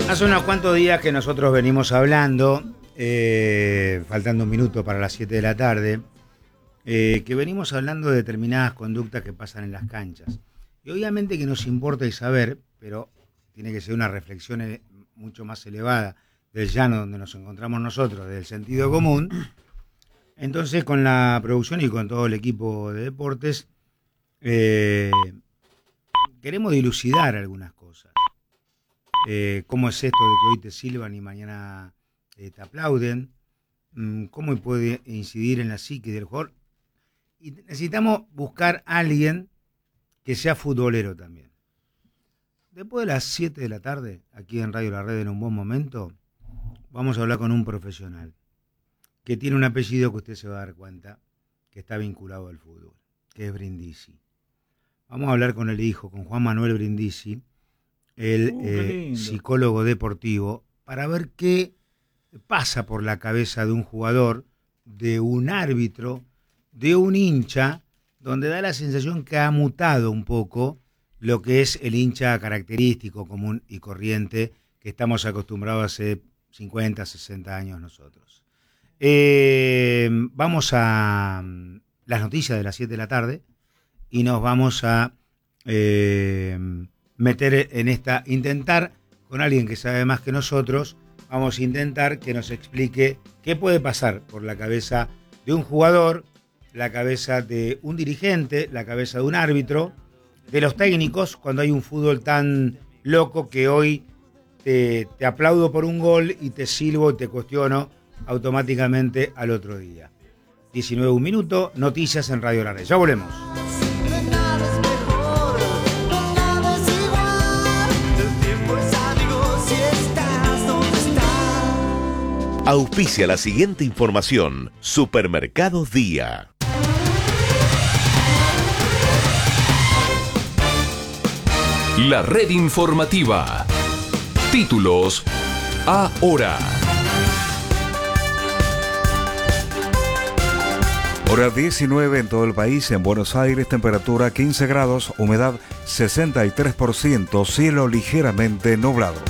Hace unos cuantos días que nosotros venimos hablando, faltando un minuto para las 7 de la tarde, que venimos hablando de determinadas conductas que pasan en las canchas. Y obviamente que nos importa y saber, pero tiene que ser una reflexión mucho más elevada del llano donde nos encontramos nosotros, del sentido común. Entonces, con la producción y con todo el equipo de deportes, queremos dilucidar algunas cosas. ¿Cómo es esto de que hoy te silban y mañana te aplauden? ¿Cómo puede incidir en la psique del jugador? Y necesitamos buscar a alguien que sea futbolero también. Después de las 7 de la tarde, aquí en Radio La Red, en un buen momento, vamos a hablar con un profesional que tiene un apellido que usted se va a dar cuenta que está vinculado al fútbol, que es Brindisi. Vamos a hablar con el hijo, con Juan Manuel Brindisi, el psicólogo deportivo, para ver qué pasa por la cabeza de un jugador, de un árbitro, de un hincha, donde da la sensación que ha mutado un poco lo que es el hincha característico, común y corriente, que estamos acostumbrados hace 50, 60 años nosotros. Vamos a las noticias de las 7 de la tarde y nos vamos a meter en esta, intentar, con alguien que sabe más que nosotros, vamos a intentar que nos explique qué puede pasar por la cabeza de un jugador, la cabeza de un dirigente, la cabeza de un árbitro, de los técnicos, cuando hay un fútbol tan loco que hoy te aplaudo por un gol y te silbo y te cuestiono automáticamente al otro día. 19 un minuto, noticias en Radio La Red. Ya volvemos. Auspicia la siguiente información. Supermercados Día. La red informativa. Títulos ahora. Hora 19 en todo el país. En Buenos Aires, temperatura 15 grados, humedad 63%, cielo ligeramente nublado.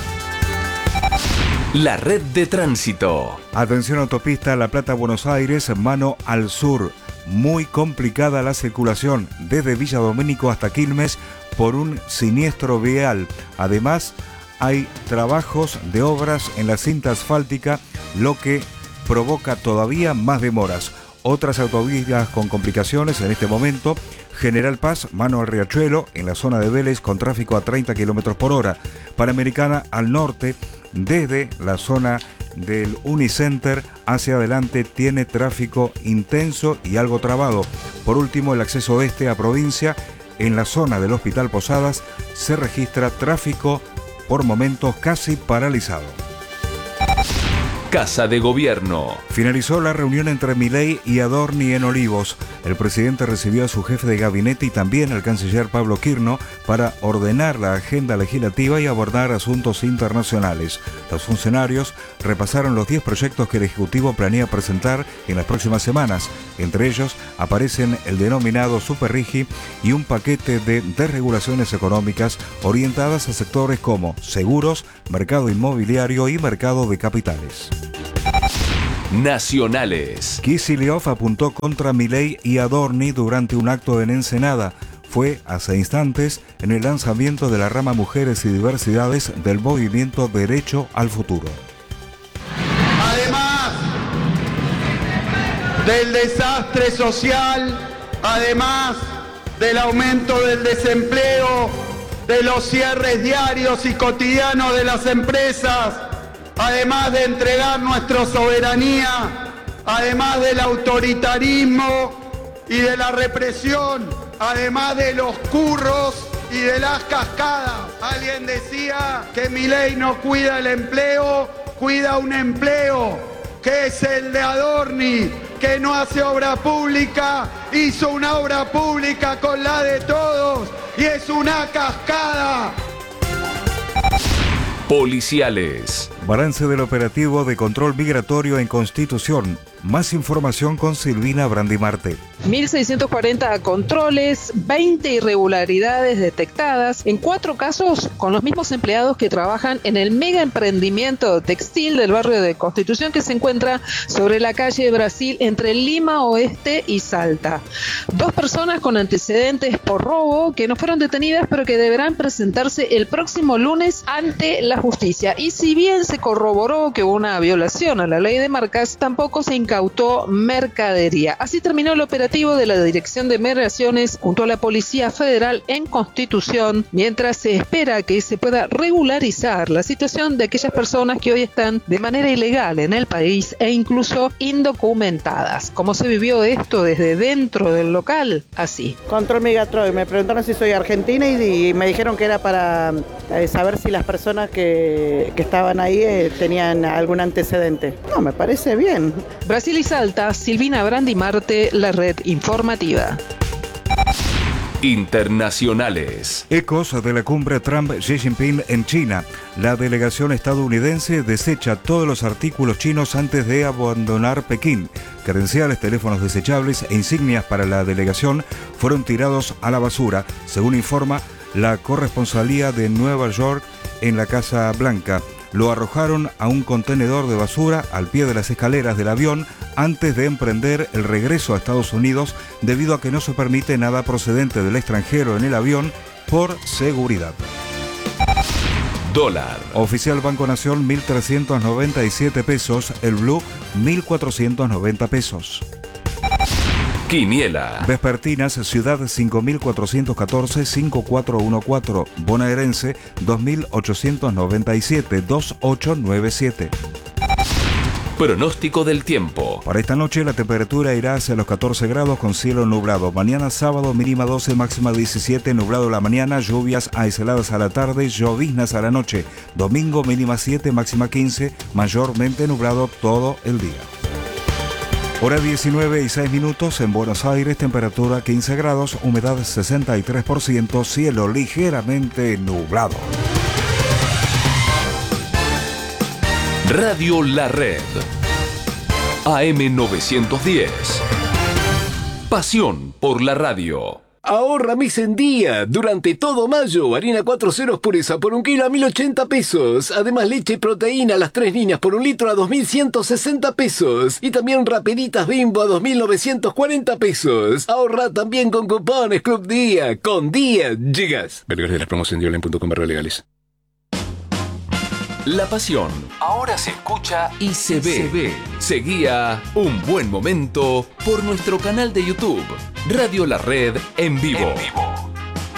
La red de tránsito. Atención, autopista La Plata-Buenos Aires, mano al sur. Muy complicada la circulación desde Villa Domínico hasta Quilmes por un siniestro vial. Además, hay trabajos de obras en la cinta asfáltica, lo que provoca todavía más demoras. Otras autovías con complicaciones en este momento: General Paz, mano al Riachuelo, en la zona de Vélez, con tráfico a 30 km por hora. Panamericana al norte, desde la zona del Unicenter hacia adelante, tiene tráfico intenso y algo trabado. Por último, el acceso este a provincia, en la zona del Hospital Posadas, se registra tráfico por momentos casi paralizado. Casa de Gobierno. Finalizó la reunión entre Milei y Adorni en Olivos. El presidente recibió a su jefe de gabinete y también al canciller Pablo Quirno para ordenar la agenda legislativa y abordar asuntos internacionales. Los funcionarios repasaron los 10 proyectos que el Ejecutivo planea presentar en las próximas semanas. Entre ellos aparecen el denominado Superrigi y un paquete de desregulaciones económicas orientadas a sectores como seguros, mercado inmobiliario y mercado de capitales. Nacionales. Kicillof apuntó contra Milei y Adorni durante un acto en Ensenada. Fue hace instantes en el lanzamiento de la rama Mujeres y Diversidades del movimiento Derecho al Futuro. Además del desastre social, además del aumento del desempleo, de los cierres diarios y cotidianos de las empresas, además de entregar nuestra soberanía, además del autoritarismo y de la represión, además de los curros y de las cascadas. Alguien decía que Milei no cuida el empleo, cuida un empleo, que es el de Adorni, que no hace obra pública, hizo una obra pública con la de todos y es una cascada. Policiales. Balance del operativo de control migratorio en Constitución. Más información con Silvina Brandimarte. 1.640 controles, 20 irregularidades detectadas, en 4 casos con los mismos empleados que trabajan en el mega emprendimiento textil del barrio de Constitución que se encuentra sobre la calle Brasil entre Lima Oeste y Salta. 2 personas con antecedentes por robo que no fueron detenidas pero que deberán presentarse el próximo lunes ante la justicia. Y si bien se corroboró que hubo una violación a la ley de marcas, tampoco se incautó mercadería. Así terminó el operativo de la Dirección de Migraciones junto a la Policía Federal en Constitución, mientras se espera que se pueda regularizar la situación de aquellas personas que hoy están de manera ilegal en el país e incluso indocumentadas. ¿Cómo se vivió esto desde dentro del local? Así. Control migratorio, me preguntaron si soy argentina y me dijeron que era para saber si las personas que estaban ahí tenían algún antecedente. No, me parece bien. Brasil y Salta, Silvina Brandimarte, la red informativa. Internacionales. Ecos de la cumbre Trump-Xi Jinping en China. La delegación estadounidense desecha todos los artículos chinos antes de abandonar Pekín. Credenciales, teléfonos desechables e insignias para la delegación fueron tirados a la basura, según informa la corresponsalía de Nueva York en la Casa Blanca. Lo arrojaron a un contenedor de basura al pie de las escaleras del avión antes de emprender el regreso a Estados Unidos, debido a que no se permite nada procedente del extranjero en el avión por seguridad. Dólar. Oficial Banco Nación 1.397 pesos, el Blue 1.490 pesos. Quiniela. Vespertinas, Ciudad 5414-5414, Bonaerense 2897-2897. Pronóstico del tiempo. Para esta noche la temperatura irá hacia los 14 grados con cielo nublado. Mañana sábado mínima 12, máxima 17, nublado la mañana, lluvias aisladas a la tarde, lloviznas a la noche. Domingo mínima 7, máxima 15, mayormente nublado todo el día. Hora 19:06 en Buenos Aires, temperatura 15 grados, humedad 63%, cielo ligeramente nublado. Radio La Red. AM 910. Pasión por la radio. Ahorra mes en día. Durante todo mayo, harina 4 ceros pureza por 1 kilo a 1.080 pesos. Además, leche y proteína a las 3 líneas por 1 litro a 2.160 pesos. Y también rapeditas Bimbo a 2.940 pesos. Ahorra también con cupones Club Día. Con Día llegas. Vergas de las promociones de online.com/legales. La pasión ahora se escucha y se ve. Seguía Un Buen Momento por nuestro canal de YouTube, Radio La Red en vivo.